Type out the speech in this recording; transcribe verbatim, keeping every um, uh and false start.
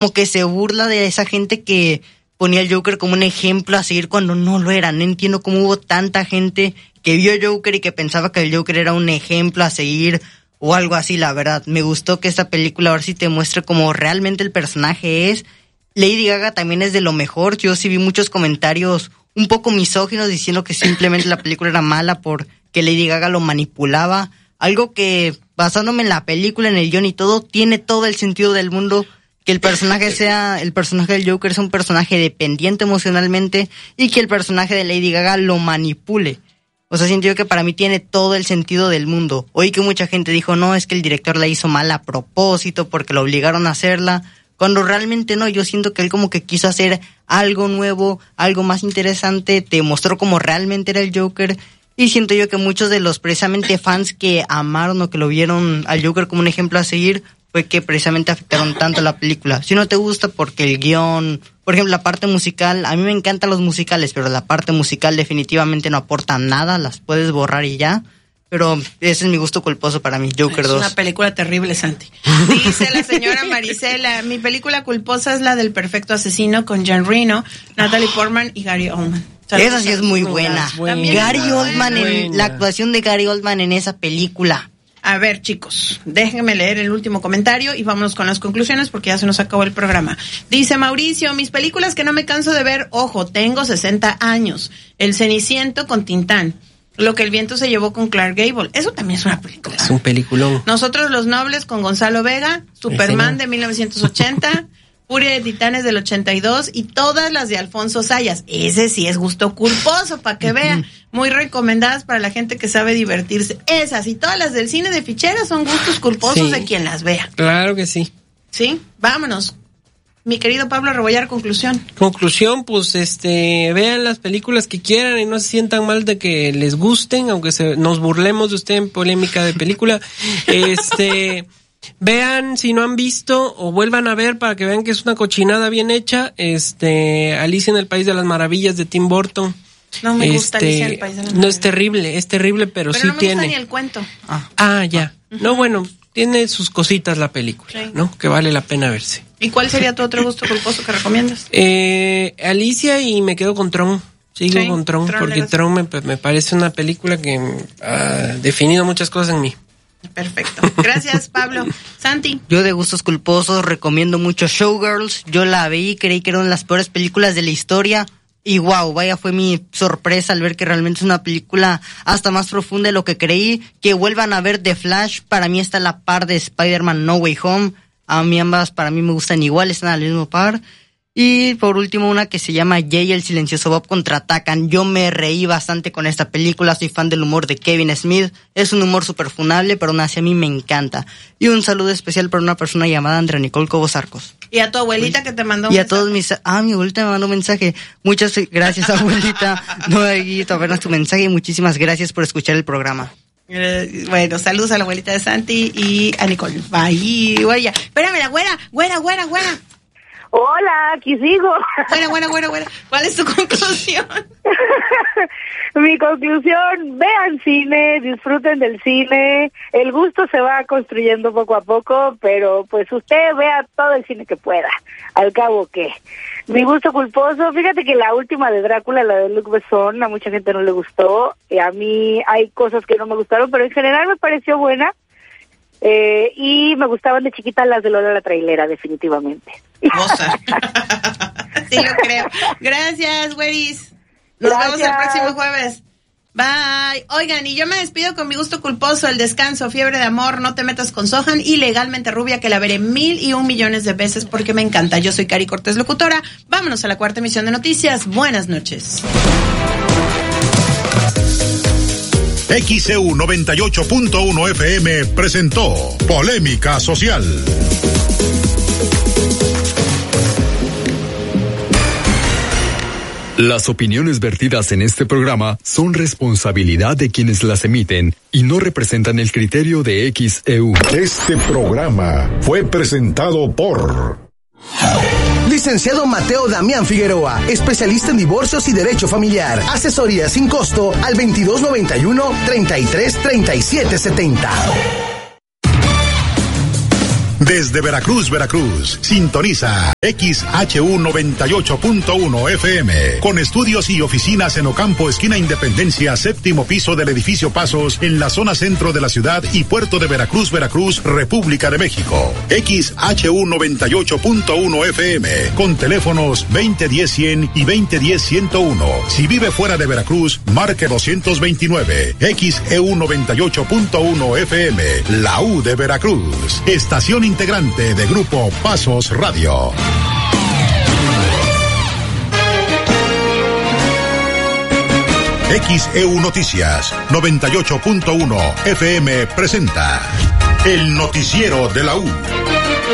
como que se burla de esa gente que ponía al Joker como un ejemplo a seguir cuando no lo era. No entiendo cómo hubo tanta gente que vio Joker y que pensaba que el Joker era un ejemplo a seguir o algo así, la verdad. Me gustó que esta película ahora sí te muestre cómo realmente el personaje es. Lady Gaga también es de lo mejor. Yo sí vi muchos comentarios un poco misóginos diciendo que simplemente la película era mala porque Lady Gaga lo manipulaba. Algo que, basándome en la película, en el guión y todo, tiene todo el sentido del mundo. Que el personaje sea, el personaje del Joker sea un personaje dependiente emocionalmente y que el personaje de Lady Gaga lo manipule. O sea, siento yo que para mí tiene todo el sentido del mundo. Oí que mucha gente dijo, no, es que el director la hizo mal a propósito porque lo obligaron a hacerla. Cuando realmente no, yo siento que él como que quiso hacer algo nuevo, algo más interesante, te mostró cómo realmente era el Joker. Y siento yo que muchos de los precisamente fans que amaron o que lo vieron al Joker como un ejemplo a seguir, fue que precisamente afectaron tanto la película. Si no te gusta porque el guión, por ejemplo, la parte musical, a mí me encantan los musicales, pero la parte musical definitivamente no aporta nada, las puedes borrar y ya. Pero ese es mi gusto culposo para mí, Joker dos. Es una película terrible, Santi. Dice la señora Marisela, mi película culposa es la del perfecto asesino con Jean Reno, Natalie Portman y Gary Oldman. Esa sí es muy buena. buena. Gary Oldman, en, la actuación de Gary Oldman en esa película. A ver, chicos, déjenme leer el último comentario y vámonos con las conclusiones porque ya se nos acabó el programa. Dice Mauricio, mis películas que no me canso de ver, ojo, tengo sesenta años. El Ceniciento con Tintán. Lo que el viento se llevó con Clark Gable. Eso también es una película. Es un peliculón. Nosotros los Nobles con Gonzalo Vega. Superman de mil novecientos ochenta. Furia de Titanes del ochenta y dos y todas las de Alfonso Sayas. Ese sí es gusto culposo, para que vean. Muy recomendadas para la gente que sabe divertirse. Esas y todas las del cine de ficheras son gustos culposos sí. de quien las vea. Claro que sí. Sí, vámonos. Mi querido Pablo Rebollar, conclusión. Conclusión, pues este, vean las películas que quieran y no se sientan mal de que les gusten, aunque se, nos burlemos de usted en polémica de película. Este... Vean, si no han visto, o vuelvan a ver para que vean que es una cochinada bien hecha, este, Alicia en el País de las Maravillas de Tim Burton. No me gusta este, Alicia en el País de las Maravillas. No es terrible, es terrible, pero, pero sí no me tiene. Gusta ni el cuento. Ah, ah ya. Uh-huh. No, bueno, tiene sus cositas la película, sí. ¿no? Que vale la pena verse. ¿Y cuál sería tu otro gusto culposo que recomiendas? Eh, Alicia y me quedo con Tron. Sigo sí, con Tron, Tron porque Tron me, me parece una película que ha definido muchas cosas en mí. Perfecto. Gracias, Pablo. Santi. Yo de gustos culposos recomiendo mucho Showgirls. Yo la vi, creí que era una de las peores películas de la historia. Y wow, vaya, fue mi sorpresa al ver que realmente es una película hasta más profunda de lo que creí. Que vuelvan a ver The Flash. Para mí está a la par de Spider-Man No Way Home. A mí ambas, para mí me gustan igual, están al mismo par. Y por último una que se llama Jay el silencioso Bob contraatacan. Yo me reí bastante con esta película, soy fan del humor de Kevin Smith. Es un humor súper funable, pero aún así a mí me encanta. Y un saludo especial para una persona llamada Andrea Nicole Cobos Arcos. Y a tu abuelita que te mandó un y mensaje. Y a todos mis... Ah, mi abuelita me mandó un mensaje. Muchas gracias, abuelita. No he visto apenas tu mensaje y muchísimas gracias por escuchar el programa. Eh, bueno, saludos a la abuelita de Santi y a Nicole. Bye, güera. Espérame, la güera, güera, güera, güera. Hola, aquí sigo. Bueno, bueno, bueno, bueno. ¿Cuál es tu conclusión? Mi conclusión, vean cine, disfruten del cine. El gusto se va construyendo poco a poco, pero pues usted vea todo el cine que pueda. Al cabo, ¿qué? Mi gusto culposo, fíjate que la última de Drácula, la de Luc Besson, a mucha gente no le gustó. Y a mí hay cosas que no me gustaron, pero en general me pareció buena. Eh, y me gustaban de chiquita las de Lola la Trailera, definitivamente. Moza. Sí, lo creo. Gracias, güeris. Nos Gracias. Vemos el próximo jueves. Bye. Oigan, y yo me despido con mi gusto culposo, El Descanso, Fiebre de Amor, No te metas con Sohan y Legalmente Rubia, que la veré mil y un millones de veces porque me encanta. Yo soy Cari Cortés, locutora. Vámonos a la cuarta emisión de noticias. Buenas noches. X C U noventa y ocho punto uno F M presentó Polémica Social. Las opiniones vertidas en este programa son responsabilidad de quienes las emiten y no representan el criterio de X E U. Este programa fue presentado por... Licenciado Mateo Damián Figueroa, especialista en divorcios y derecho familiar. Asesoría sin costo al veintidós noventa y uno, treinta y tres, treinta y siete setenta. Desde Veracruz, Veracruz, sintoniza X H U noventa y ocho punto uno F M, con estudios y oficinas en Ocampo, esquina Independencia, séptimo piso del edificio Pasos, en la zona centro de la ciudad y puerto de Veracruz, Veracruz, República de México. X H U noventa y ocho punto uno F M, con teléfonos veinte diez cien y veinte diez ciento uno. Si vive fuera de Veracruz, marque doscientos veintinueve. X E U noventa y ocho punto uno F M, la U de Veracruz. Estación integrante de Grupo Pasos Radio. X E U Noticias noventa y ocho punto uno F M presenta el noticiero de la U.